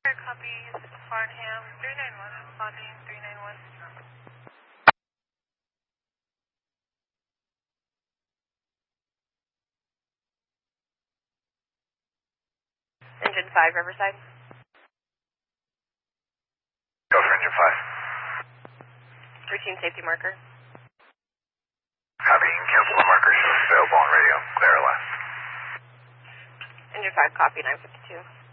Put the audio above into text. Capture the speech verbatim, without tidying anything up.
Copy, Farnham, three nine one, responding, three nine one. Engine five, Riverside. Go for engine five. Routine safety marker. Copy, cancel the marker, shows available on radio, clear left. Engine five, copy, nine fifty-two.